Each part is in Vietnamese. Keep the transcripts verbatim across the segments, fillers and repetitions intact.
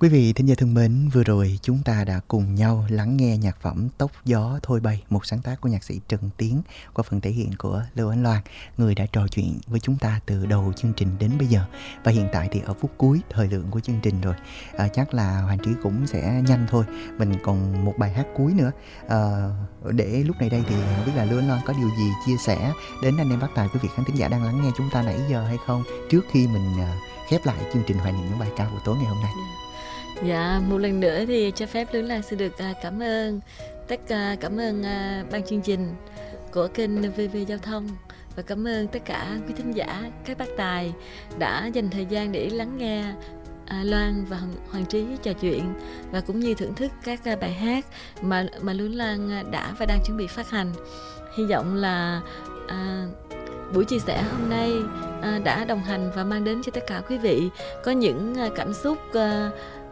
Quý vị thính giả thân mến, vừa rồi chúng ta đã cùng nhau lắng nghe nhạc phẩm Tóc Gió Thôi Bay, một sáng tác của nhạc sĩ Trần Tiến qua phần thể hiện của Lưu Ánh Loan, người đã trò chuyện với chúng ta từ đầu chương trình đến bây giờ. Và hiện tại thì ở phút cuối thời lượng của chương trình rồi, à, chắc là Hoàng Trí cũng sẽ nhanh thôi. Mình còn một bài hát cuối nữa. À, để lúc này đây thì không biết là Lưu Ánh Loan có điều gì chia sẻ đến anh em bác tài, quý vị khán thính giả đang lắng nghe chúng ta nãy giờ hay không, trước khi mình à, khép lại chương trình hoài niệm những bài ca buổi tối ngày hôm nay. Dạ, một lần nữa thì cho phép Lương Lan xin được cảm ơn tất cả, cảm ơn ban chương trình của kênh vê vê Giao thông và cảm ơn tất cả quý thính giả, các bác tài đã dành thời gian để lắng nghe Loan và Hoàng Trí trò chuyện và cũng như thưởng thức các bài hát mà mà Lương Lan đã và đang chuẩn bị phát hành. Hy vọng là à, buổi chia sẻ hôm nay à, đã đồng hành và mang đến cho tất cả quý vị có những cảm xúc à,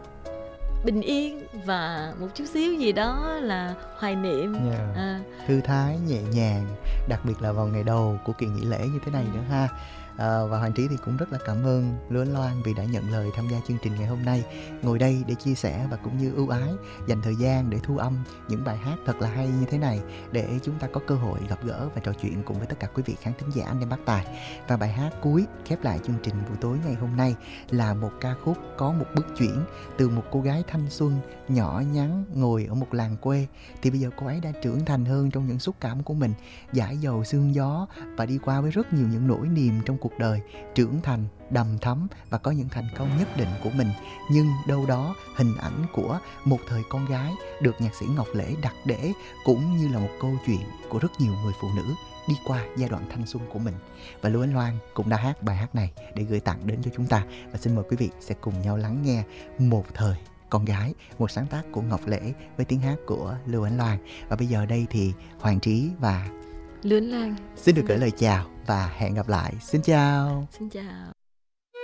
bình yên và một chút xíu gì đó là hoài niệm, yeah. à. Thư thái, nhẹ nhàng, đặc biệt là vào ngày đầu của kỳ nghỉ lễ như thế này nữa ha. À, và Hoàng Trí thì cũng rất là cảm ơn Lưu Ánh Loan vì đã nhận lời tham gia chương trình ngày hôm nay, ngồi đây để chia sẻ và cũng như ưu ái dành thời gian để thu âm những bài hát thật là hay như thế này để chúng ta có cơ hội gặp gỡ và trò chuyện cùng với tất cả quý vị khán thính giả anh em bác tài. Và bài hát cuối khép lại chương trình buổi tối ngày hôm nay là một ca khúc có một bước chuyển từ một cô gái thanh xuân nhỏ nhắn ngồi ở một làng quê, thì bây giờ cô ấy đã trưởng thành hơn trong những xúc cảm của mình, dãi dầu sương gió và đi qua với rất nhiều những nỗi niềm trong cuộc đời, trưởng thành, đầm thắm và có những thành công nhất định của mình. Nhưng đâu đó hình ảnh của một thời con gái được nhạc sĩ Ngọc Lễ đặt để cũng như là một câu chuyện của rất nhiều người phụ nữ đi qua giai đoạn thanh xuân của mình. Và Lưu Ánh Loan cũng đã hát bài hát này để gửi tặng đến cho chúng ta. Và xin mời quý vị sẽ cùng nhau lắng nghe Một Thời Con Gái, một sáng tác của Ngọc Lễ với tiếng hát của Lưu Ánh Loan. Và bây giờ đây thì Hoàng Trí và Lưu Ánh Loan xin được gửi lời chào và hẹn gặp lại. Xin chào. Xin chào.